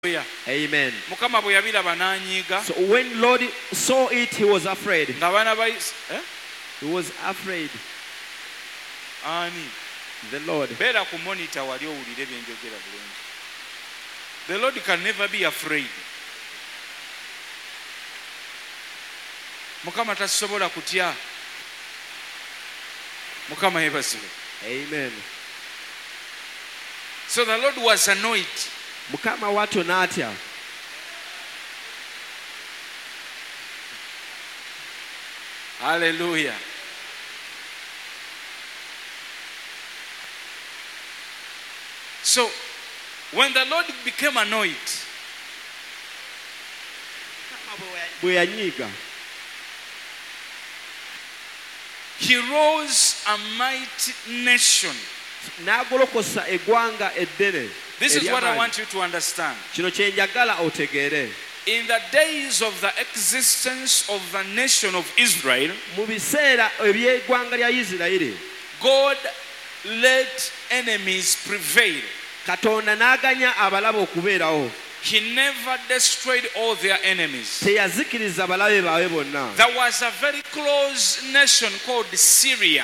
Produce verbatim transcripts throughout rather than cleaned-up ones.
Amen. So when Lord saw it, he was afraid. Eh? He was afraid. Ani. The Lord. The Lord can never be afraid. Mukama tasobola kutya. Mukama yebasibe. Amen. So the Lord was annoyed. Mukama watu natya. Hallelujah. So when the Lord became annoyed, he rose a mighty nation. This is what I want you to understand. In the days of the existence of the nation of Israel, God let enemies prevail. He never destroyed all their enemies. There was a very close nation called Syria.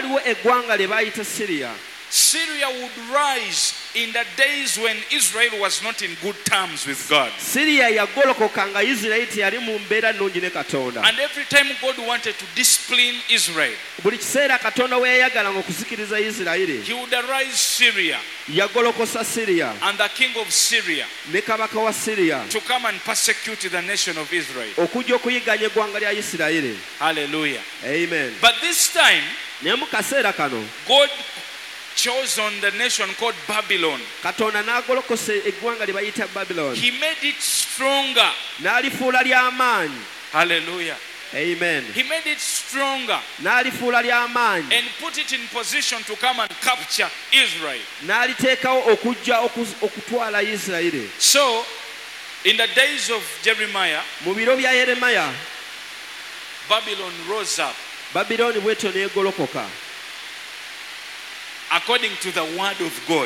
Syria would rise in the days when Israel was not in good terms with God. And every time God wanted to discipline Israel, he would arise Syria and the king of Syria to come and persecute the nation of Israel. Hallelujah. Amen. But this time, God chose on the nation called Babylon. He made it stronger. Hallelujah. Amen. He made it stronger and put it in position to come and capture Israel. So, in the days of Jeremiah, Babylon rose up according to the word of God.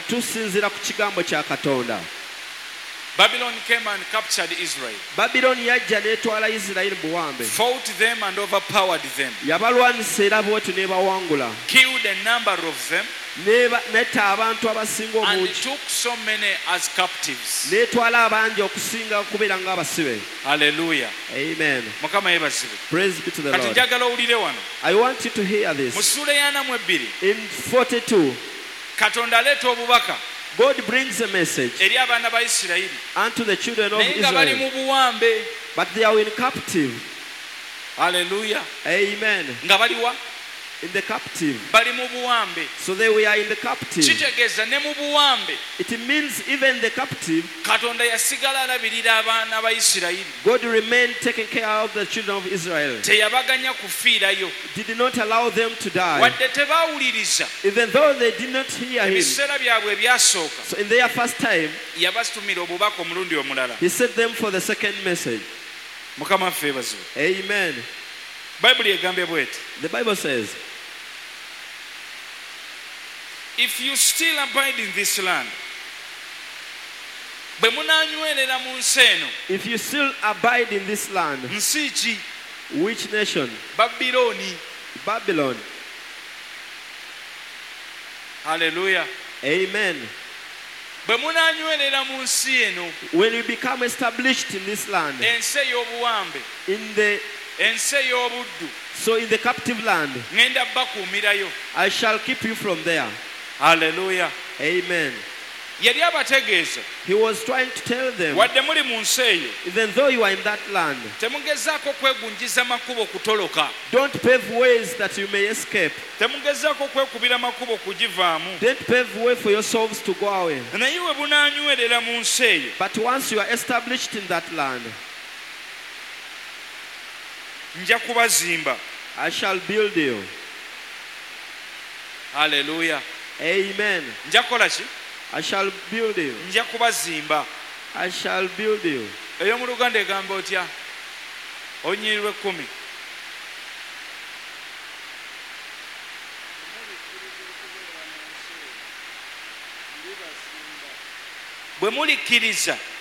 Babylon came and captured Israel, fought them and overpowered them, killed a number of them, and took so many as captives. Hallelujah. Amen. Praise be to the Lord. I want you to hear this. In forty-two, God brings a message unto the children of Israel, but they are in captive. Hallelujah. Amen. In the captive. So they were in the captive. It means even the captive, God remained taking care of the children of Israel. Did not allow them to die. Even though they did not hear him. So in their first time, he sent them for the second message. Amen. The Bible says, if you still abide in this land, if you still abide in this land, which nation? Babylon. Babylon. Hallelujah. Amen. When you become established in this land, in the so in the captive land, I shall keep you from there. Hallelujah. Amen. He was trying to tell them, even though you are in that land, don't pave ways that you may escape. Don't pave way for yourselves to go away. But once you are established in that land, I shall build you. Hallelujah. Amen. I shall build you. I shall build you. bwe mulikkiriza